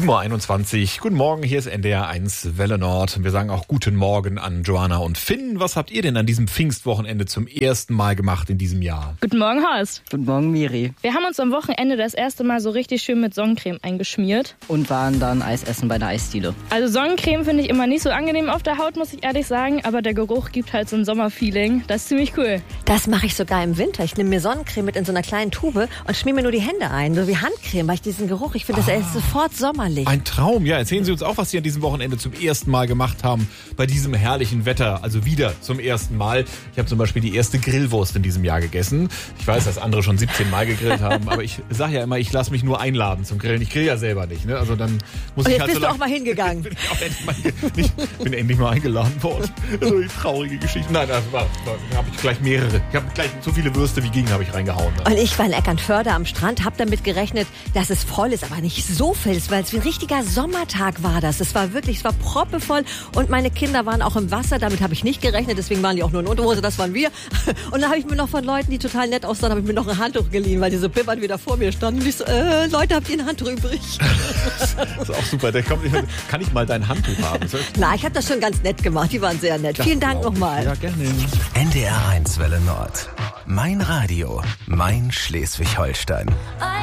7:21 Uhr. Guten Morgen, hier ist NDR 1 Welle Nord. Wir sagen auch guten Morgen an Joanna und Finn. Was habt ihr denn an diesem Pfingstwochenende zum ersten Mal gemacht in diesem Jahr? Guten Morgen, Horst. Guten Morgen, Miri. Wir haben uns am Wochenende das erste Mal so richtig schön mit Sonnencreme eingeschmiert. Und waren dann Eis essen bei der Eisdiele. Also Sonnencreme finde ich immer nicht so angenehm auf der Haut, muss ich ehrlich sagen. Aber der Geruch gibt halt so ein Sommerfeeling. Das ist ziemlich cool. Das mache ich sogar im Winter. Ich nehme mir Sonnencreme mit in so einer kleinen Tube und schmier mir nur die Hände ein. So wie Handcreme, weil ich diesen Geruch, ich finde, das ist sofort sommerlich. Ein Traum, ja. Erzählen Sie uns auch, was Sie an diesem Wochenende zum ersten Mal gemacht haben bei diesem herrlichen Wetter. Also wieder zum ersten Mal. Ich habe zum Beispiel die erste Grillwurst in diesem Jahr gegessen. Ich weiß, dass andere schon 17 Mal gegrillt haben, aber ich sage ja immer, ich lasse mich nur einladen zum Grillen. Ich grill ja selber nicht. Ne? Also dann muss und ich jetzt halt bist so du auch mal hingegangen. bin endlich mal eingeladen worden. So die traurige Geschichte. Nein, da habe ich gleich mehrere. Ich habe gleich so viele Würste wie ging, habe ich reingehauen. Ne? Und ich war in Eckernförde am Strand, habe damit gerechnet, dass es voll ist, aber nicht so voll ist, weil es wie ein richtiger Sommertag war das. Es war proppevoll und meine Kinder waren auch im Wasser, damit habe ich nicht gerechnet, deswegen waren die auch nur in Unterhose, das waren wir. Und dann habe ich mir noch von Leuten, die total nett aussahen, habe ich mir noch ein Handtuch geliehen, weil die so bibbern wieder vor mir standen. Und ich so, Leute, habt ihr ein Handtuch übrig? Das ist auch super. Kann ich mal dein Handtuch haben? Na, ich habe das schon ganz nett gemacht, die waren sehr nett. Vielen Dank nochmal. Ja, gerne. NDR 1 Welle Nord. Mein Radio, mein Schleswig-Holstein.